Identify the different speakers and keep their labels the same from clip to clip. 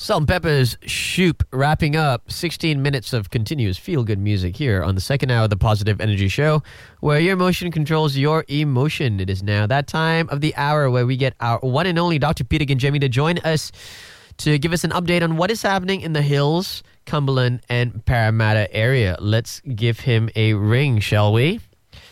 Speaker 1: Salt and Pepper's Shoop wrapping up 16 minutes of continuous feel-good music here on the second hour of the Positive Energy Show, where your emotion controls your emotion. It is now that time of the hour where we get our one and only Dr. Peter Ganjemi to join us to give us an update on what is happening in the Hills, Cumberland, and Parramatta area. Let's give him a ring, shall we?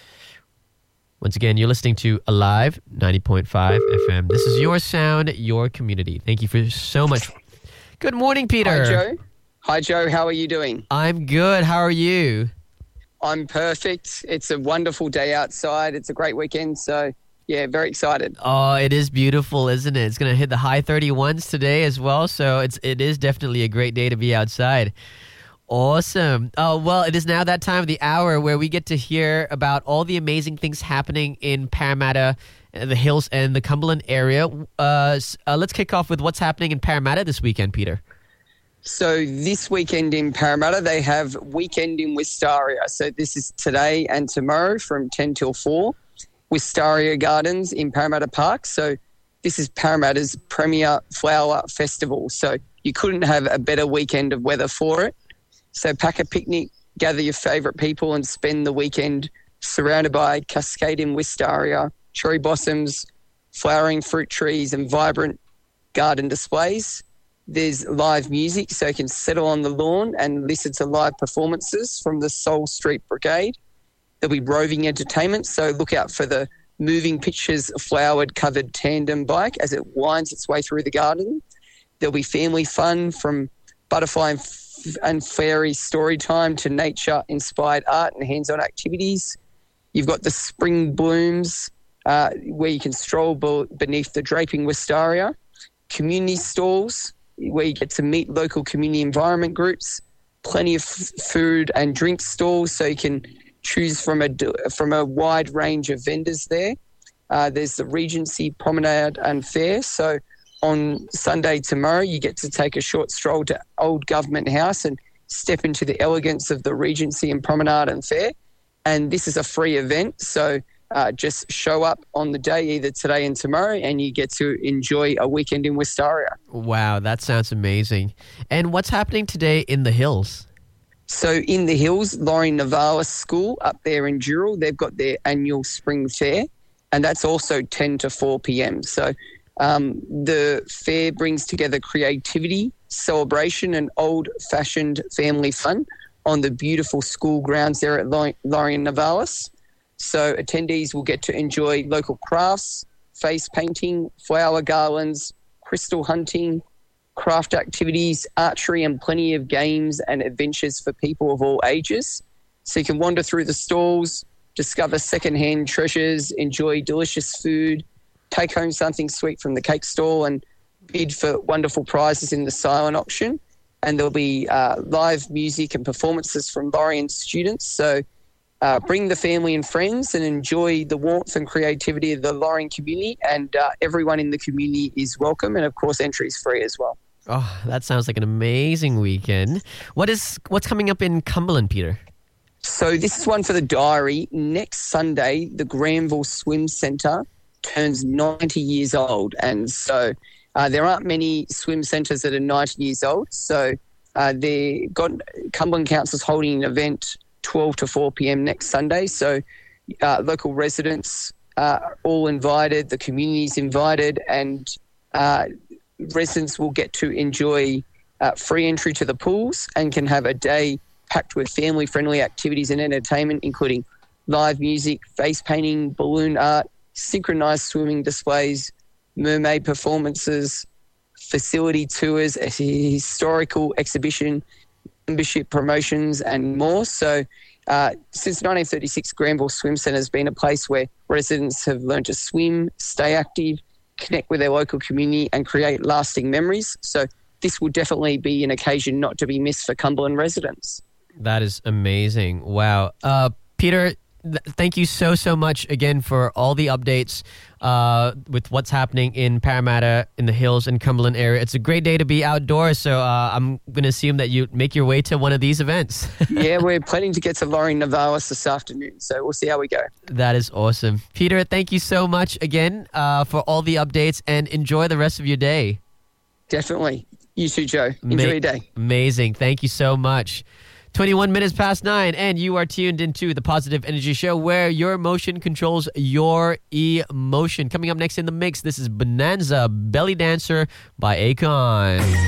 Speaker 1: Once again, you're listening to Alive 90.5 FM. This is your sound, your community. Thank you for so much. Good morning, Peter.
Speaker 2: Hi, Joe. Hi, Joe. How are you doing?
Speaker 1: I'm good. How are you?
Speaker 2: I'm perfect. It's a wonderful day outside. It's a great weekend. So, yeah, very excited.
Speaker 1: Oh, it is beautiful, isn't it? It's going to hit the high 31s today as well. So it is definitely a great day to be outside. Awesome. Well, it is now that time of the hour where we get to hear about all the amazing things happening in Parramatta, the Hills, and the Cumberland area. Let's kick off with what's happening in Parramatta this weekend, Peter.
Speaker 2: So this weekend in Parramatta, they have Weekend in Wistaria. So this is today and tomorrow from 10 till 4. Wistaria Gardens in Parramatta Park. So this is Parramatta's premier flower festival. So you couldn't have a better weekend of weather for it. So pack a picnic, gather your favourite people and spend the weekend surrounded by cascading wistaria, cherry blossoms, flowering fruit trees and vibrant garden displays. There's live music, so you can settle on the lawn and listen to live performances from the Soul Street Brigade. There'll be roving entertainment, so look out for the moving pictures flowered covered tandem bike as it winds its way through the garden. There'll be family fun from butterfly and fairy story time to nature-inspired art and hands-on activities. You've got the spring blooms where you can stroll beneath the draping wistaria, community stalls where you get to meet local community environment groups, plenty of food and drink stalls so you can choose from a wide range of vendors there. There's the Regency Promenade and Fair, so on Sunday tomorrow, you get to take a short stroll to Old Government House and step into the elegance of the Regency and Promenade and Fair. And this is a free event, so just show up on the day, either today and tomorrow, and you get to enjoy a weekend in Wistaria.
Speaker 1: Wow, that sounds amazing. And what's happening today in the Hills?
Speaker 2: So in the Hills, Laurie Navalis School up there in Dural, they've got their annual spring fair, and that's also 10 to 4 p.m. So the fair brings together creativity, celebration and old-fashioned family fun on the beautiful school grounds there at Laurie Navalis. So attendees will get to enjoy local crafts, face painting, flower garlands, crystal hunting, craft activities, archery and plenty of games and adventures for people of all ages. So you can wander through the stalls, discover secondhand treasures, enjoy delicious food, take home something sweet from the cake stall and bid for wonderful prizes in the silent auction. And there'll be live music and performances from Lorien students. So bring the family and friends and enjoy the warmth and creativity of the Lorien community, and everyone in the community is welcome, and of course entry is free as well.
Speaker 1: Oh, that sounds like an amazing weekend. What's coming up in Cumberland, Peter?
Speaker 2: So this is one for the diary. Next Sunday, the Granville Swim Centre turns 90 years old, and so there aren't many swim centres that are 90 years old. So Cumberland Council's holding an event 12 to 4 p.m. next Sunday. So local residents are all invited, the community's invited, and residents will get to enjoy free entry to the pools and can have a day packed with family-friendly activities and entertainment, including live music, face painting, balloon art, synchronised swimming displays, mermaid performances, facility tours, a historical exhibition, membership promotions and more. So since 1936, Granville Swim Centre has been a place where residents have learned to swim, stay active, connect with their local community and create lasting memories. So this will definitely be an occasion not to be missed for Cumberland residents.
Speaker 1: That is amazing. Wow. Peter, thank you so much again for all the updates with what's happening in Parramatta, in the Hills and Cumberland area. It's a great day to be outdoors, so I'm going to assume that you make your way to one of these events.
Speaker 2: Yeah, we're planning to get to Laurie Navalis this afternoon, so we'll see how we go.
Speaker 1: That is awesome. Peter, thank you so much again for all the updates, and enjoy the rest of your day.
Speaker 2: Definitely. You too, Joe. Enjoy your day.
Speaker 1: Amazing. Thank you so much. 21 minutes past 9, and you are tuned into the Positive Energy Show, where your emotion controls your emotion. Coming up next in the mix, this is Bonanza, Belly Dancer by Akon.